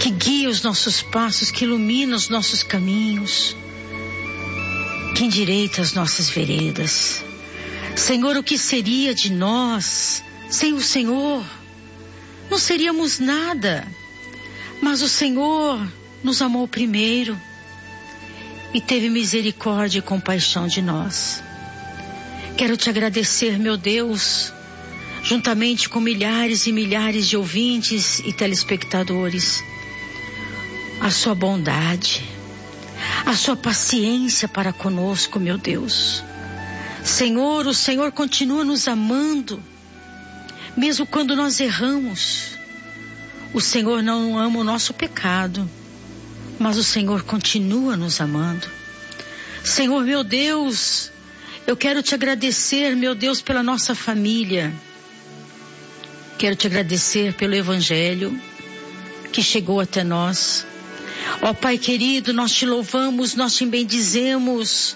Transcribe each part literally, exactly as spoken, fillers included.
que guia os nossos passos, que ilumina os nossos caminhos, que endireita as nossas veredas. Senhor, o que seria de nós sem o Senhor? Não seríamos nada, mas o Senhor nos amou primeiro e teve misericórdia e compaixão de nós. Quero te agradecer, meu Deus, juntamente com milhares e milhares de ouvintes e telespectadores, a sua bondade, a sua paciência para conosco, meu Deus. Senhor, o Senhor continua nos amando, mesmo quando nós erramos. O Senhor não ama o nosso pecado, mas o Senhor continua nos amando. Senhor, meu Deus, eu quero te agradecer, meu Deus, pela nossa família. Quero te agradecer pelo Evangelho que chegou até nós. Ó Pai querido, nós te louvamos, nós te bendizemos.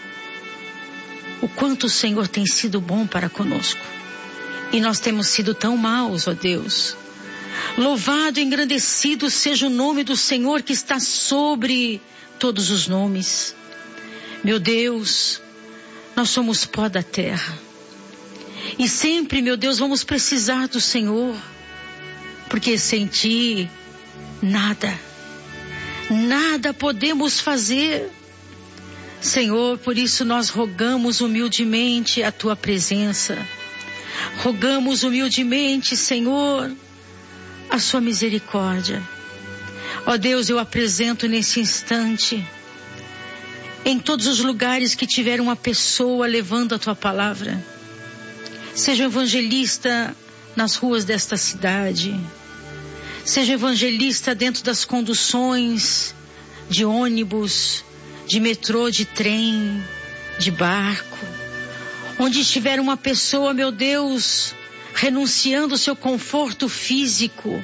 O quanto o Senhor tem sido bom para conosco. E nós temos sido tão maus, ó Deus. Louvado e engrandecido seja o nome do Senhor que está sobre todos os nomes. Meu Deus, nós somos pó da terra. E sempre, meu Deus, vamos precisar do Senhor. Porque sem Ti, nada, nada podemos fazer. Senhor, por isso nós rogamos humildemente a Tua presença. Rogamos humildemente, Senhor, a Sua misericórdia. Ó Deus, eu apresento nesse instante, em todos os lugares que tiver uma pessoa levando a Tua palavra, seja evangelista nas ruas desta cidade, seja evangelista dentro das conduções de ônibus, de metrô, de trem, de barco, onde estiver uma pessoa, meu Deus, renunciando o seu conforto físico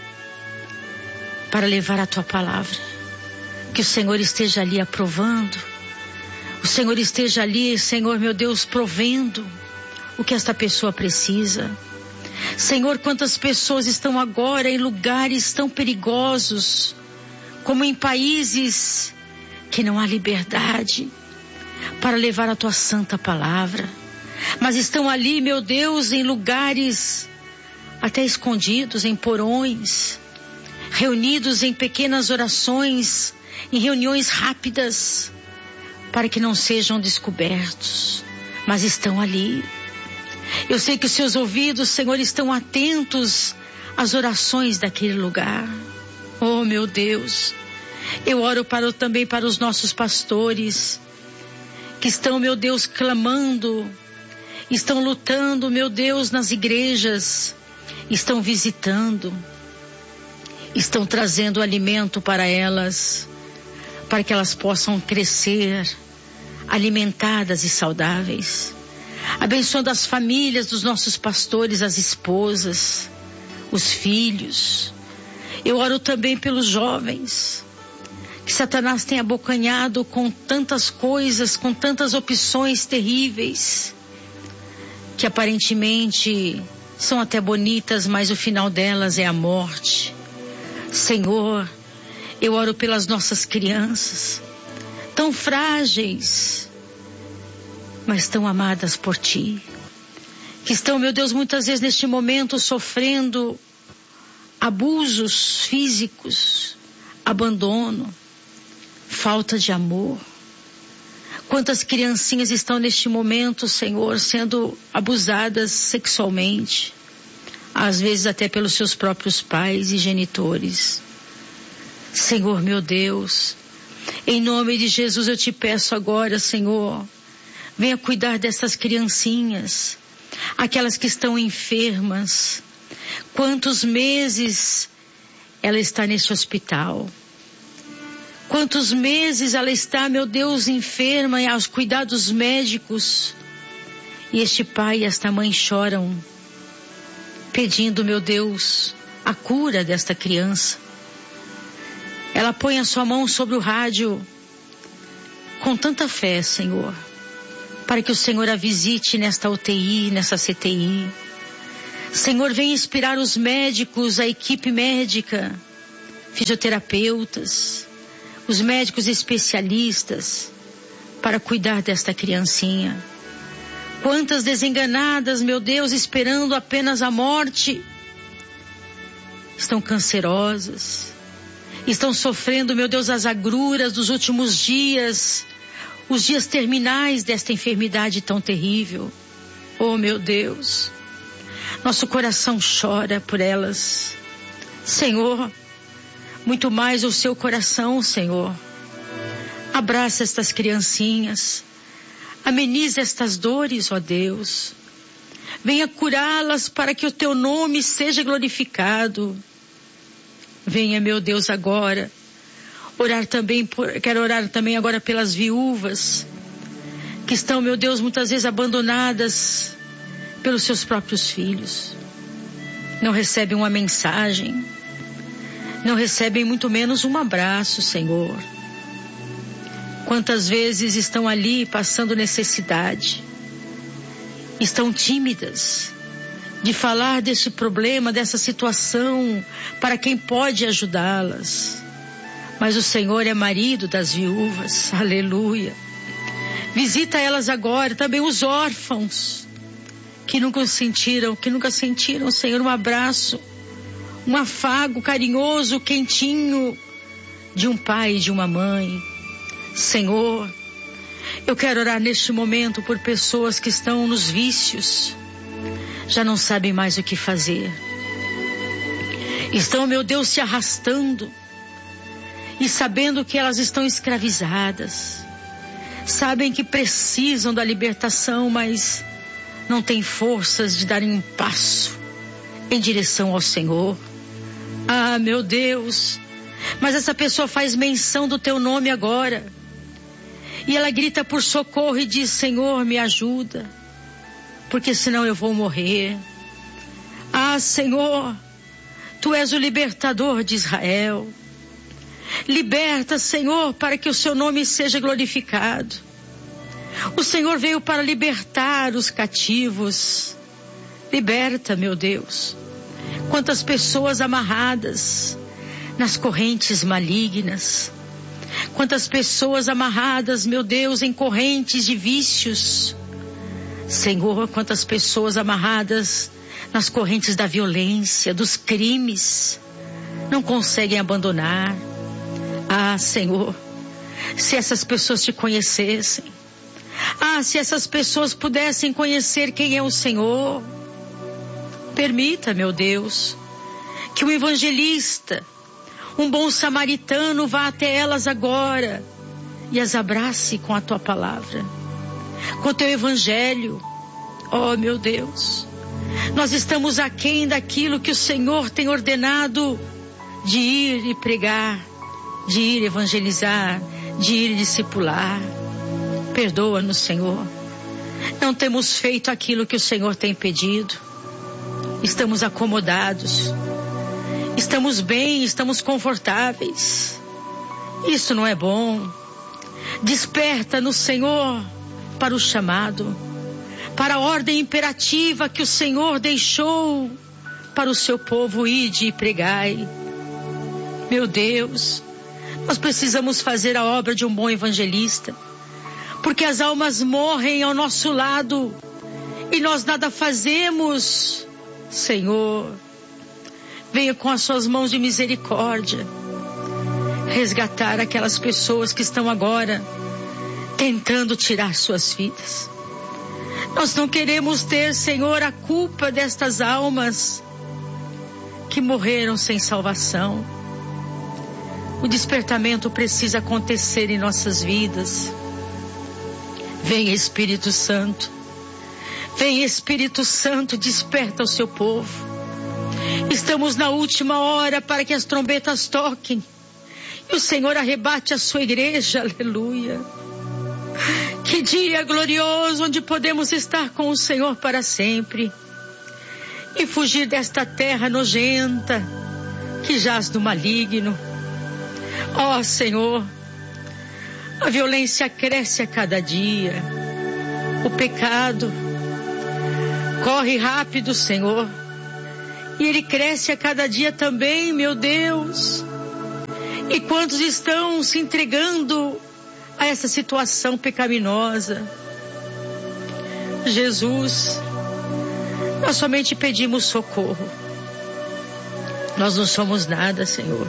para levar a Tua palavra, que o Senhor esteja ali aprovando, o Senhor esteja ali, Senhor, meu Deus, provendo o que esta pessoa precisa. Senhor, quantas pessoas estão agora em lugares tão perigosos, como em países que não há liberdade para levar a Tua santa palavra, mas estão ali, meu Deus, em lugares até escondidos, em porões, reunidos em pequenas orações, em reuniões rápidas, para que não sejam descobertos, mas estão ali. Eu sei que os seus ouvidos, Senhor, estão atentos às orações daquele lugar. Oh, meu Deus, eu oro para, também para os nossos pastores, que estão, meu Deus, clamando, estão lutando, meu Deus, nas igrejas, estão visitando, estão trazendo alimento para elas, para que elas possam crescer alimentadas e saudáveis. Abençoando as famílias dos nossos pastores, as esposas, os filhos. Eu oro também pelos jovens, que Satanás tem abocanhado com tantas coisas, com tantas opções terríveis, que aparentemente são até bonitas, mas o final delas é a morte. Senhor, eu oro pelas nossas crianças, tão frágeis, mas tão amadas por Ti, que estão, meu Deus, muitas vezes neste momento sofrendo abusos físicos, abandono, falta de amor. Quantas criancinhas estão neste momento, Senhor, sendo abusadas sexualmente, às vezes até pelos seus próprios pais e genitores. Senhor, meu Deus, em nome de Jesus eu te peço agora, Senhor, venha cuidar dessas criancinhas, aquelas que estão enfermas. Quantos meses ela está nesse hospital? Quantos meses ela está, meu Deus, enferma e aos cuidados médicos? E este pai e esta mãe choram, pedindo, meu Deus, a cura desta criança. Ela põe a sua mão sobre o rádio com tanta fé, Senhor, para que o Senhor a visite nesta U T I, nessa C T I. Senhor, vem inspirar os médicos, a equipe médica, fisioterapeutas, os médicos especialistas para cuidar desta criancinha. Quantas desenganadas, meu Deus, esperando apenas a morte, estão cancerosas, estão sofrendo, meu Deus, as agruras dos últimos dias, os dias terminais desta enfermidade tão terrível. Oh, meu Deus, nosso coração chora por elas. Senhor, muito mais o seu coração, Senhor. Abraça estas criancinhas, ameniza estas dores, ó Deus. Venha curá-las para que o teu nome seja glorificado. Venha, meu Deus, agora orar também por, quero orar também agora pelas viúvas que estão, meu Deus, muitas vezes abandonadas pelos seus próprios filhos. Não recebem uma mensagem, não recebem muito menos um abraço, Senhor. Quantas vezes estão ali passando necessidade, estão tímidas de falar desse problema, dessa situação, para quem pode ajudá-las. Mas o Senhor é marido das viúvas, aleluia. Visita elas agora, também os órfãos, que nunca sentiram, que nunca sentiram, Senhor, um abraço, um afago carinhoso, quentinho, de um pai e de uma mãe. Senhor, eu quero orar neste momento por pessoas que estão nos vícios, já não sabem mais o que fazer. Estão, meu Deus, se arrastando e sabendo que elas estão escravizadas. Sabem que precisam da libertação, mas não têm forças de darem um passo em direção ao Senhor. Ah, meu Deus, mas essa pessoa faz menção do teu nome agora. E ela grita por socorro e diz: Senhor, me ajuda, porque senão eu vou morrer. Ah, Senhor, tu és o libertador de Israel. Liberta, Senhor, para que o seu nome seja glorificado. O Senhor veio para libertar os cativos. Liberta, meu Deus. Quantas pessoas amarradas nas correntes malignas. Quantas pessoas amarradas, meu Deus, em correntes de vícios. Senhor, quantas pessoas amarradas nas correntes da violência, dos crimes, não conseguem abandonar. Ah, Senhor, se essas pessoas te conhecessem. Ah, se essas pessoas pudessem conhecer quem é o Senhor. Permita, meu Deus, que um evangelista, um bom samaritano vá até elas agora e as abrace com a tua palavra, com o teu evangelho. Oh, meu Deus, nós estamos aquém daquilo que o Senhor tem ordenado de ir e pregar, de ir evangelizar, de ir discipular. Perdoa-nos, Senhor. Não temos feito aquilo que o Senhor tem pedido. Estamos acomodados. Estamos bem, estamos confortáveis. Isso não é bom. Desperta no Senhor para o chamado, para a ordem imperativa que o Senhor deixou para o seu povo: ide e pregai. Meu Deus, nós precisamos fazer a obra de um bom evangelista, porque as almas morrem ao nosso lado e nós nada fazemos. Senhor, venha com as suas mãos de misericórdia resgatar aquelas pessoas que estão agora tentando tirar suas vidas. Nós não queremos ter, Senhor, a culpa destas almas que morreram sem salvação. O despertamento precisa acontecer em nossas vidas. Venha, Espírito Santo. Venha, Espírito Santo, desperta o seu povo. Estamos na última hora para que as trombetas toquem e o Senhor arrebate a sua igreja. Aleluia. Que dia glorioso onde podemos estar com o Senhor para sempre e fugir desta terra nojenta que jaz do maligno. Ó Senhor, a violência cresce a cada dia. O pecado corre rápido, Senhor, e ele cresce a cada dia também, meu Deus. E quantos estão se entregando a essa situação pecaminosa? Jesus, nós somente pedimos socorro. Nós não somos nada, Senhor.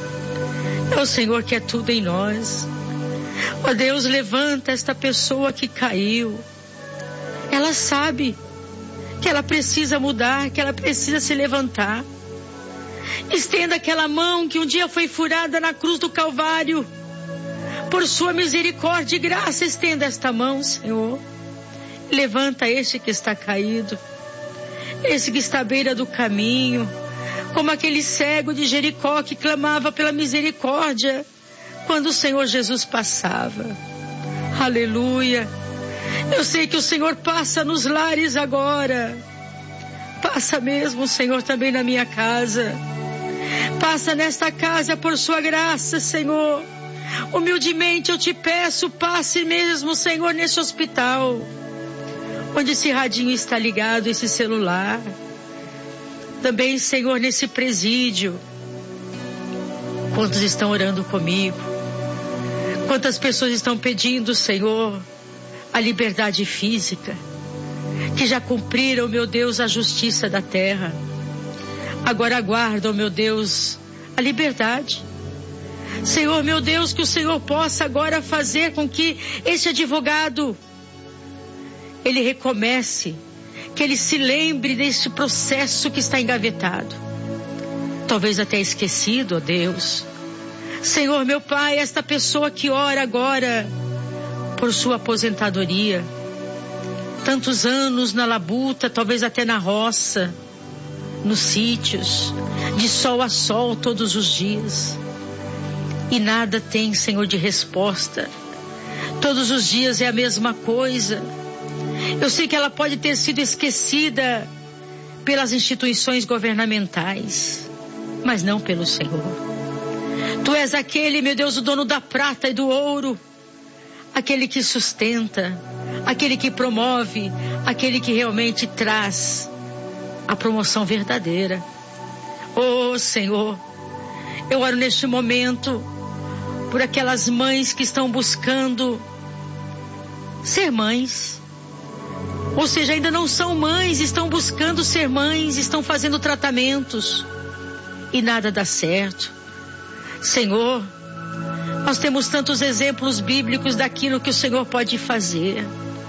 É o Senhor que é tudo em nós. Ó Deus, levanta esta pessoa que caiu. Ela sabe que ela precisa mudar, que ela precisa se levantar. Estenda aquela mão que um dia foi furada na cruz do Calvário. Por sua misericórdia e graça, estenda esta mão, Senhor. Levanta este que está caído, esse que está à beira do caminho, como aquele cego de Jericó que clamava pela misericórdia quando o Senhor Jesus passava. Aleluia. Eu sei que o Senhor passa nos lares agora. Passa mesmo, Senhor, também na minha casa. Passa nesta casa por sua graça, Senhor. Humildemente eu te peço, passe mesmo, Senhor, nesse hospital, onde esse radinho está ligado, esse celular. Também, Senhor, nesse presídio. Quantos estão orando comigo? Quantas pessoas estão pedindo, Senhor, a liberdade física, que já cumpriram, meu Deus, a justiça da terra. Agora aguardam, meu Deus, a liberdade. Senhor, meu Deus, que o Senhor possa agora fazer com que este advogado, ele recomece, que ele se lembre deste processo que está engavetado. Talvez até esquecido, ó Deus. Senhor, meu Pai, esta pessoa que ora agora por sua aposentadoria, tantos anos na labuta, talvez até na roça, nos sítios, de sol a sol todos os dias, e nada tem, Senhor, de resposta. Todos os dias é a mesma coisa. Eu sei que ela pode ter sido esquecida pelas instituições governamentais, mas não pelo Senhor. Tu és aquele, meu Deus, o dono da prata e do ouro, aquele que sustenta, aquele que promove, aquele que realmente traz a promoção verdadeira. Oh, Senhor, eu oro neste momento por aquelas mães que estão buscando ser mães, ou seja, ainda não são mães, estão buscando ser mães, estão fazendo tratamentos e nada dá certo. Senhor, nós temos tantos exemplos bíblicos daquilo que o Senhor pode fazer.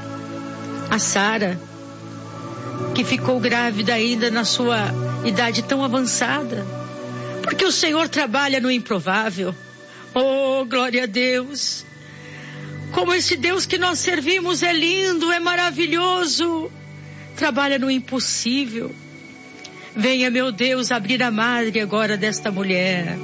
A Sara, que ficou grávida ainda na sua idade tão avançada, porque o Senhor trabalha no improvável. Oh, glória a Deus! Como esse Deus que nós servimos é lindo, é maravilhoso, trabalha no impossível. Venha, meu Deus, abrir a madre agora desta mulher.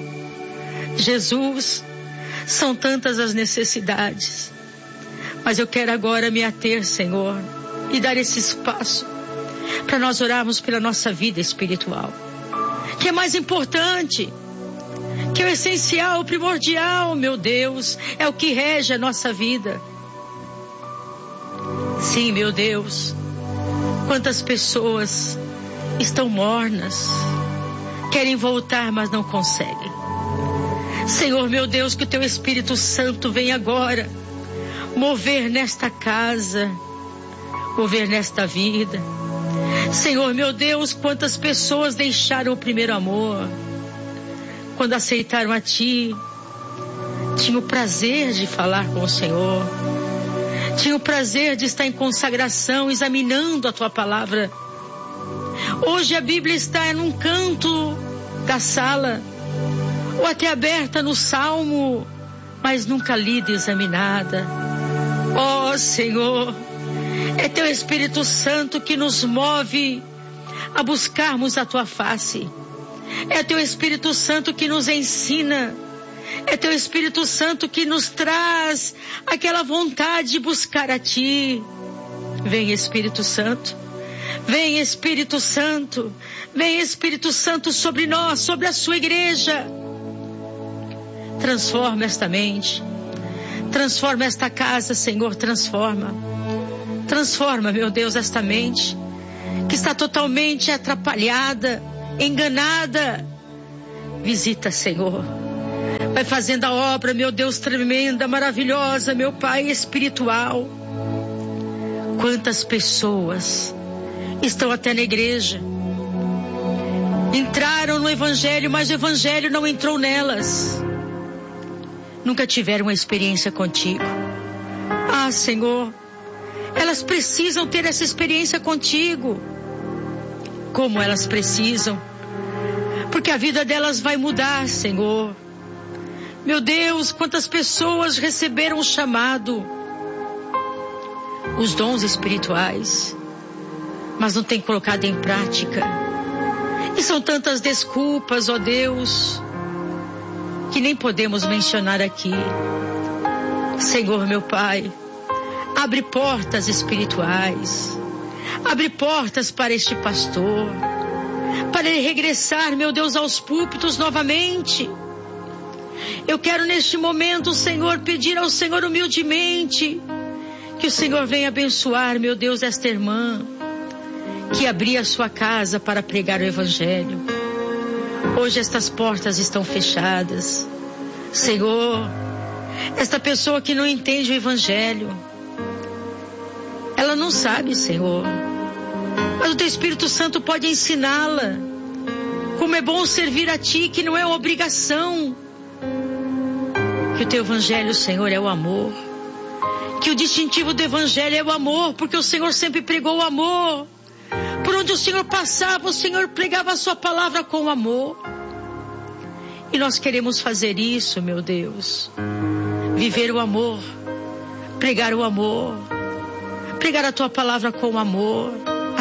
Jesus, são tantas as necessidades, mas eu quero agora me ater, Senhor, e dar esse espaço para nós orarmos pela nossa vida espiritual, que é mais importante, que é o essencial, o primordial, meu Deus, é o que rege a nossa vida. Sim, meu Deus, quantas pessoas estão mornas, querem voltar, mas não conseguem. Senhor, meu Deus, que o Teu Espírito Santo venha agora mover nesta casa, mover nesta vida. Senhor, meu Deus, quantas pessoas deixaram o primeiro amor, quando aceitaram a Ti, tinham o prazer de falar com o Senhor, tinham o prazer de estar em consagração, examinando a Tua palavra. Hoje a Bíblia está num canto da sala, ou até aberta no Salmo, mas nunca lida e examinada. Ó Senhor, é Teu Espírito Santo que nos move a buscarmos a Tua face. É Teu Espírito Santo que nos ensina. É Teu Espírito Santo que nos traz aquela vontade de buscar a Ti. Vem, Espírito Santo. Vem, Espírito Santo. Vem, Espírito Santo, sobre nós, sobre a Sua igreja. Transforma esta mente. Transforma esta casa, Senhor, transforma. Transforma, meu Deus, esta mente que está totalmente atrapalhada, enganada. Visita, Senhor. Vai fazendo a obra, meu Deus, tremenda, maravilhosa, meu Pai espiritual. Quantas pessoas estão até na igreja, entraram no Evangelho, mas o Evangelho não entrou nelas. Nunca tiveram uma experiência contigo. Ah, Senhor, elas precisam ter essa experiência contigo. Como elas precisam, porque a vida delas vai mudar, Senhor. Meu Deus, quantas pessoas receberam o chamado, os dons espirituais, mas não têm colocado em prática. E são tantas desculpas, ó Deus, que nem podemos mencionar aqui. Senhor, meu Pai, abre portas espirituais, abre portas para este pastor, para ele regressar, meu Deus, aos púlpitos novamente. Eu quero neste momento, Senhor, pedir ao Senhor humildemente que o Senhor venha abençoar, meu Deus, esta irmã que abria a sua casa para pregar o Evangelho. Hoje estas portas estão fechadas. Senhor, esta pessoa que não entende o Evangelho, ela não sabe, Senhor, mas o Teu Espírito Santo pode ensiná-la como é bom servir a Ti, que não é uma obrigação, que o Teu Evangelho, Senhor, é o amor, que o distintivo do Evangelho é o amor, porque o Senhor sempre pregou o amor. Por onde o Senhor passava, o Senhor pregava a Sua palavra com amor. E nós queremos fazer isso, meu Deus, viver o amor, pregar o amor, pregar a Tua palavra com amor.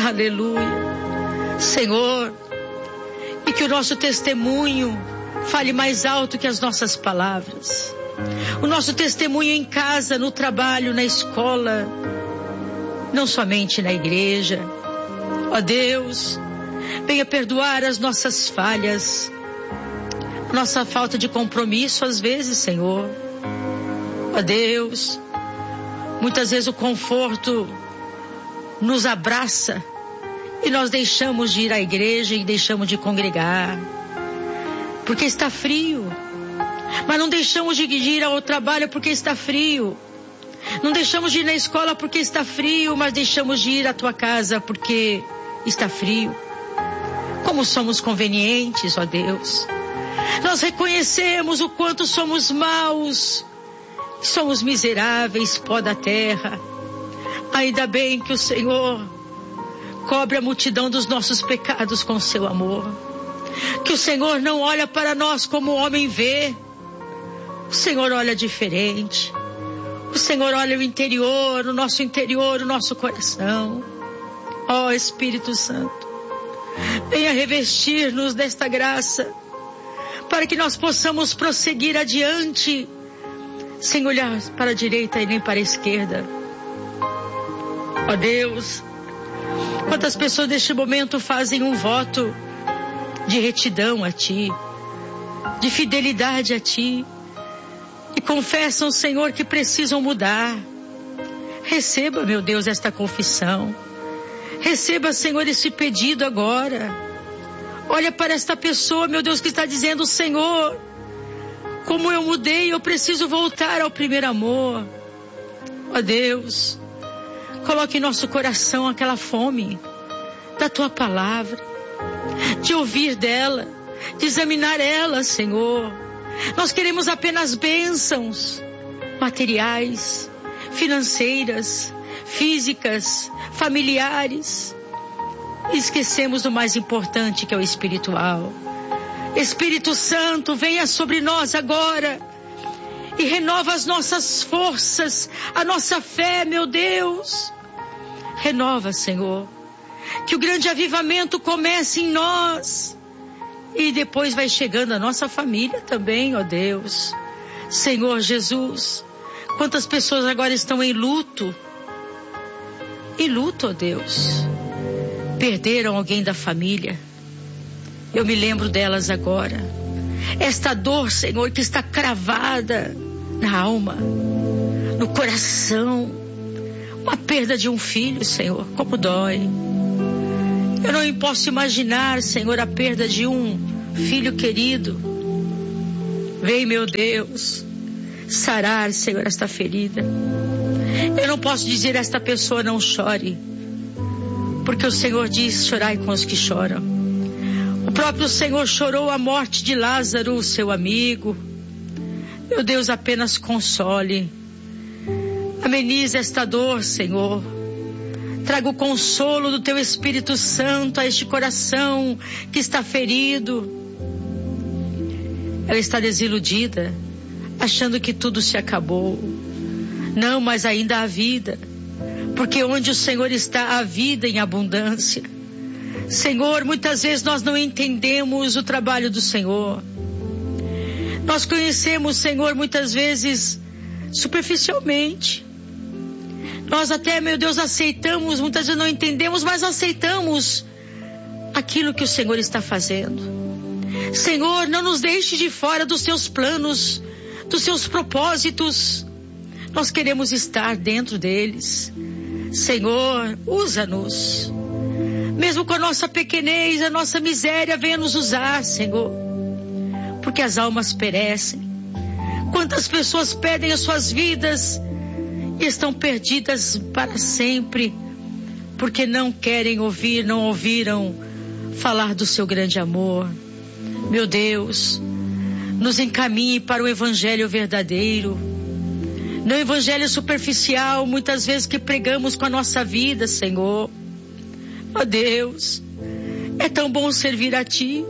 Aleluia. Senhor, e que o nosso testemunho fale mais alto que as nossas palavras. O nosso testemunho em casa, no trabalho, na escola, não somente na igreja. Ó Deus, venha perdoar as nossas falhas, nossa falta de compromisso às vezes, Senhor. Ó Deus, muitas vezes o conforto nos abraça e nós deixamos de ir à igreja e deixamos de congregar, porque está frio. Mas não deixamos de ir ao trabalho porque está frio. Não deixamos de ir na escola porque está frio, mas deixamos de ir à Tua casa porque está frio. Como somos convenientes, ó Deus. Nós reconhecemos o quanto somos maus, somos miseráveis, pó da terra. Ainda bem que o Senhor cobre a multidão dos nossos pecados com seu amor. Que o Senhor não olha para nós como o homem vê. O Senhor olha diferente. O Senhor olha o interior, o nosso interior, o nosso coração. Ó oh, Espírito Santo, venha revestir-nos desta graça, para que nós possamos prosseguir adiante, sem olhar para a direita e nem para a esquerda. Ó oh Deus, quantas pessoas neste momento fazem um voto de retidão a Ti, de fidelidade a Ti, e confessam, Senhor, que precisam mudar. Receba, meu Deus, esta confissão. Receba, Senhor, esse pedido agora. Olha para esta pessoa, meu Deus, que está dizendo: Senhor, como eu mudei, eu preciso voltar ao primeiro amor. Ó Deus, coloque em nosso coração aquela fome da Tua palavra, de ouvir dela, de examinar ela, Senhor. Nós queremos apenas bênçãos materiais, financeiras, físicas, familiares. Esquecemos do mais importante, que é o espiritual. Espírito Santo, venha sobre nós agora e renova as nossas forças, a nossa fé, meu Deus. Renova, Senhor, que o grande avivamento comece em nós e depois vai chegando a nossa família também, ó Deus. Senhor Jesus, quantas pessoas agora estão em luto, em luto, ó Deus, perderam alguém da família. Eu me lembro delas agora. Esta dor, Senhor, que está cravada na alma, no coração, uma perda de um filho, Senhor, como dói. Eu não posso imaginar, Senhor, a perda de um filho querido. Vem, meu Deus, sarar, Senhor, esta ferida. Eu não posso dizer a esta pessoa não chore, porque o Senhor diz: chorai com os que choram. O próprio Senhor chorou a morte de Lázaro, o seu amigo. Meu Deus, apenas console. Amenize esta dor, Senhor. Traga o consolo do Teu Espírito Santo a este coração que está ferido. Ela está desiludida, achando que tudo se acabou. Não, mas ainda há vida, porque onde o Senhor está, há vida em abundância. Senhor, muitas vezes nós não entendemos o trabalho do Senhor. Nós conhecemos, Senhor, muitas vezes superficialmente. Nós até, meu Deus, aceitamos, muitas vezes não entendemos, mas aceitamos aquilo que o Senhor está fazendo. Senhor, não nos deixe de fora dos Teus planos, dos Teus propósitos. Nós queremos estar dentro deles. Senhor, usa-nos. Mesmo com a nossa pequenez, a nossa miséria, venha nos usar, Senhor. Porque as almas perecem. Quantas pessoas perdem as suas vidas e estão perdidas para sempre, porque não querem ouvir, não ouviram falar do Seu grande amor. Meu Deus, nos encaminhe para o Evangelho verdadeiro, não o Evangelho superficial, muitas vezes que pregamos com a nossa vida, Senhor. Ó Deus, é tão bom servir a Ti.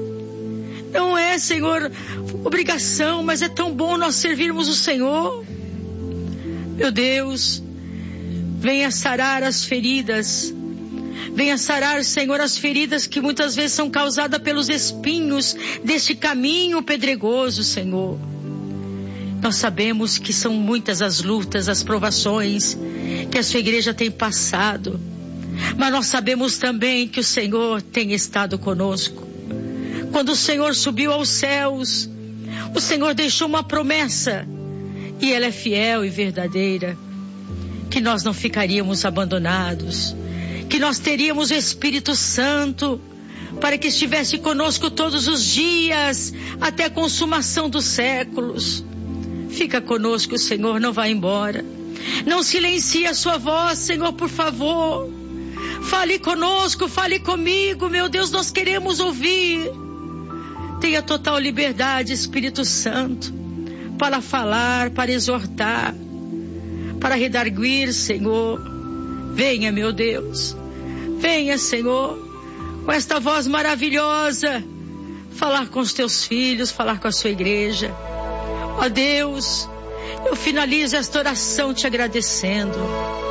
Não é, Senhor, obrigação, mas é tão bom nós servirmos o Senhor. Meu Deus, venha sarar as feridas. Venha sarar, Senhor, as feridas que muitas vezes são causadas pelos espinhos deste caminho pedregoso, Senhor. Nós sabemos que são muitas as lutas, as provações que a Sua igreja tem passado. Mas nós sabemos também que o Senhor tem estado conosco. Quando o Senhor subiu aos céus, o Senhor deixou uma promessa, e ela é fiel e verdadeira, que nós não ficaríamos abandonados, que nós teríamos o Espírito Santo para que estivesse conosco todos os dias, até a consumação dos séculos. Fica conosco, Senhor, não vá embora. Não silencie a Sua voz, Senhor, por favor. Fale conosco, fale comigo, meu Deus, nós queremos ouvir. Tenha total liberdade, Espírito Santo, para falar, para exortar, para redarguir, Senhor. Venha, meu Deus, venha, Senhor, com esta voz maravilhosa, falar com os Teus filhos, falar com a Sua igreja. Ó Deus, eu finalizo esta oração te agradecendo.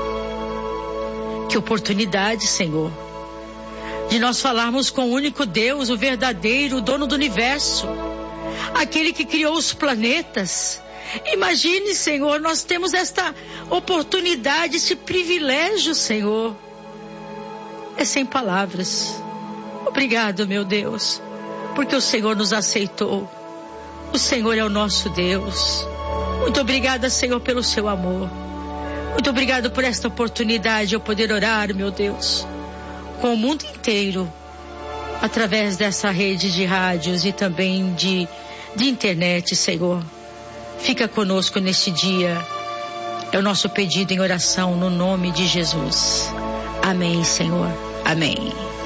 Que oportunidade, Senhor, de nós falarmos com o único Deus, o verdadeiro, o dono do universo, aquele que criou os planetas. Imagine, Senhor, nós temos esta oportunidade, esse privilégio, Senhor. É sem palavras. Obrigado, meu Deus, porque o Senhor nos aceitou. O Senhor é o nosso Deus. Muito obrigada, Senhor, pelo Seu amor. Muito obrigado por esta oportunidade de eu poder orar, meu Deus, com o mundo inteiro, através dessa rede de rádios e também de, de internet, Senhor. Fica conosco neste dia. É o nosso pedido em oração no nome de Jesus. Amém, Senhor. Amém.